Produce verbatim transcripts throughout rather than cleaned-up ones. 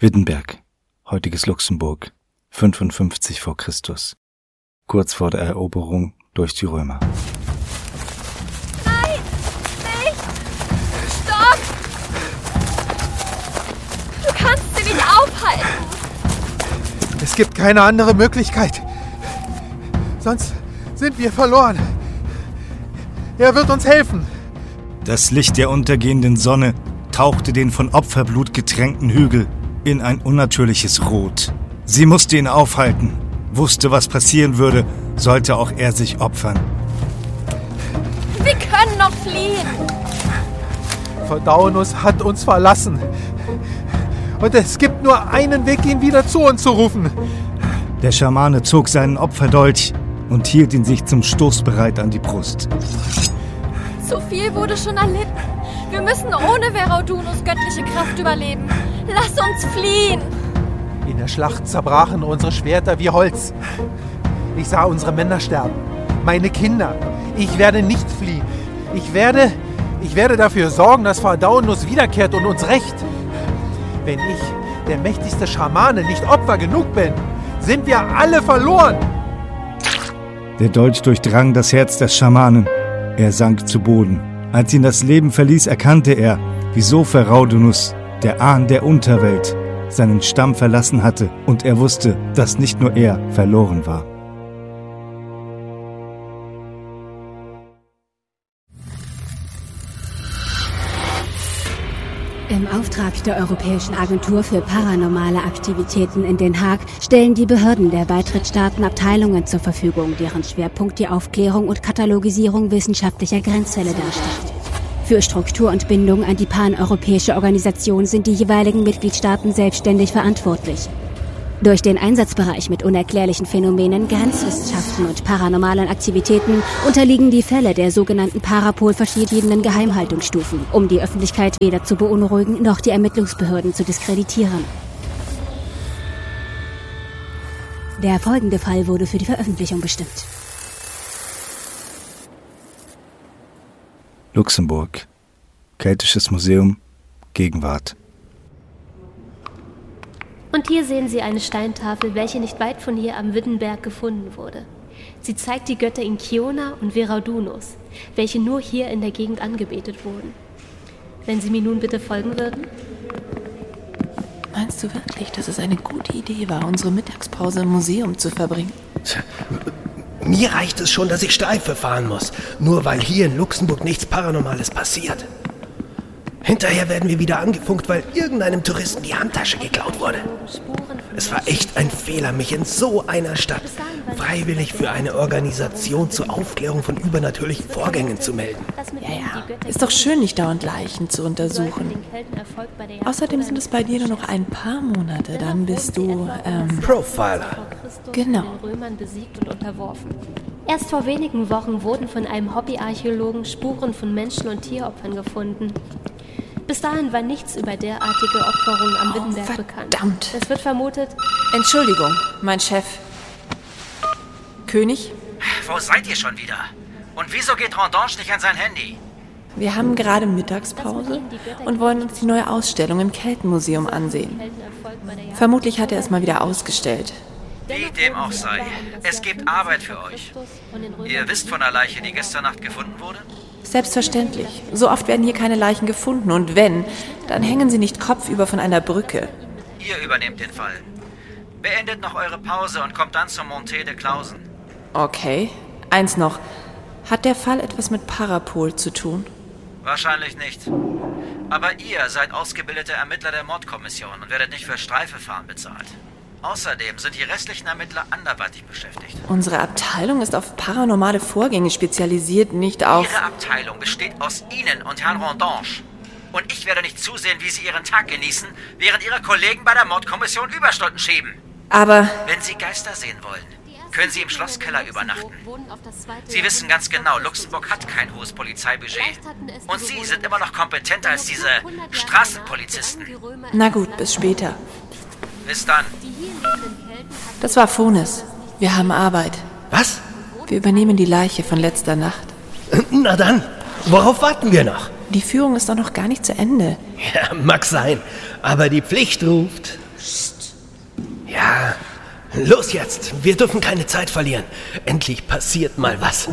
Wittenberg, heutiges Luxemburg, fünfundfünfzig vor Christus, kurz vor der Eroberung durch die Römer. Nein, nicht! Stopp! Du kannst sie nicht aufhalten! Es gibt keine andere Möglichkeit. Sonst sind wir verloren. Er wird uns helfen. Das Licht der untergehenden Sonne tauchte den von Opferblut getränkten Hügel in ein unnatürliches Rot. Sie musste ihn aufhalten, wusste, was passieren würde, sollte auch er sich opfern. Wir können noch fliehen. Verdaunus hat uns verlassen. Und es gibt nur einen Weg, ihn wieder zu uns zu rufen. Der Schamane zog seinen Opferdolch und hielt ihn sich zum Stoß bereit an die Brust. Zu viel wurde schon erlitten. Wir müssen ohne Veraudunus göttliche Kraft überleben. Lass uns fliehen! In der Schlacht zerbrachen unsere Schwerter wie Holz. Ich sah unsere Männer sterben. Meine Kinder. Ich werde nicht fliehen. Ich werde, ich werde dafür sorgen, dass Verdaunus wiederkehrt und uns rächt. Wenn ich, der mächtigste Schamane, nicht Opfer genug bin, sind wir alle verloren. Der Dolch durchdrang das Herz des Schamanen. Er sank zu Boden. Als ihn das Leben verließ, erkannte er, wieso Veraudunus, der Ahn der Unterwelt, seinen Stamm verlassen hatte, und er wusste, dass nicht nur er verloren war. Im Auftrag der Europäischen Agentur für paranormale Aktivitäten in Den Haag stellen die Behörden der Beitrittsstaaten Abteilungen zur Verfügung, deren Schwerpunkt die Aufklärung und Katalogisierung wissenschaftlicher Grenzfälle darstellt. Für Struktur und Bindung an die paneuropäische Organisation sind die jeweiligen Mitgliedstaaten selbstständig verantwortlich. Durch den Einsatzbereich mit unerklärlichen Phänomenen, Grenzwissenschaften und paranormalen Aktivitäten unterliegen die Fälle der sogenannten Parapol verschiedenen Geheimhaltungsstufen, um die Öffentlichkeit weder zu beunruhigen noch die Ermittlungsbehörden zu diskreditieren. Der folgende Fall wurde für die Veröffentlichung bestimmt. Luxemburg, Keltisches Museum, Gegenwart. Und hier sehen Sie eine Steintafel, welche nicht weit von hier am Wittenberg gefunden wurde. Sie zeigt die Götter Inkiona und Veraudunus, welche nur hier in der Gegend angebetet wurden. Wenn Sie mir nun bitte folgen würden? Meinst du wirklich, dass es eine gute Idee war, unsere Mittagspause im Museum zu verbringen? Tja, mir reicht es schon, dass ich Streife fahren muss, nur weil hier in Luxemburg nichts Paranormales passiert. Hinterher werden wir wieder angefunkt, weil irgendeinem Touristen die Handtasche geklaut wurde. Es war echt ein Fehler, mich in so einer Stadt freiwillig für eine Organisation zur Aufklärung von übernatürlichen Vorgängen zu melden. Ja, ja. Ist doch schön, nicht dauernd Leichen zu untersuchen. Außerdem sind es bei dir nur noch ein paar Monate, dann bist du, ähm... Profiler. Genau. Erst vor wenigen Wochen wurden von einem Hobbyarchäologen Spuren von Menschen- und Tieropfern gefunden. Bis dahin war nichts über derartige Opferungen am Wittenberg oh, bekannt. Verdammt. Es wird vermutet... Entschuldigung, mein Chef. König? Wo seid ihr schon wieder? Und wieso geht Rondange nicht an sein Handy? Wir haben gerade Mittagspause und wollen uns die neue Ausstellung im Keltenmuseum ansehen. Vermutlich hat er es mal wieder ausgestellt. Wie dem auch sei. Es gibt Arbeit für euch. Ihr wisst von der Leiche, die gestern Nacht gefunden wurde? Selbstverständlich. So oft werden hier keine Leichen gefunden. Und wenn, dann hängen sie nicht kopfüber von einer Brücke. Ihr übernehmt den Fall. Beendet noch eure Pause und kommt dann zum Monté de Clausen. Okay. Eins noch. Hat der Fall etwas mit Parapol zu tun? Wahrscheinlich nicht. Aber ihr seid ausgebildete Ermittler der Mordkommission und werdet nicht für Streifefahren bezahlt. Außerdem sind die restlichen Ermittler anderweitig beschäftigt. Unsere Abteilung ist auf paranormale Vorgänge spezialisiert, nicht auf... Ihre Abteilung besteht aus Ihnen und Herrn Rondange. Und ich werde nicht zusehen, wie Sie Ihren Tag genießen, während Ihre Kollegen bei der Mordkommission Überstunden schieben. Aber... Wenn Sie Geister sehen wollen, können Sie im Schlosskeller übernachten. Sie wissen ganz genau, Luxemburg hat kein hohes Polizeibudget. Und Sie sind immer noch kompetenter als diese Straßenpolizisten. Na gut, bis später. Bis dann. Das war Phones. Wir haben Arbeit. Was? Wir übernehmen die Leiche von letzter Nacht. Na dann, worauf warten wir noch? Die Führung ist doch noch gar nicht zu Ende. Ja, mag sein, aber die Pflicht ruft. Psst. Ja, los jetzt. Wir dürfen keine Zeit verlieren. Endlich passiert mal was.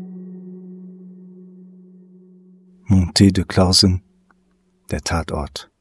Montée de Clausen, der Tatort.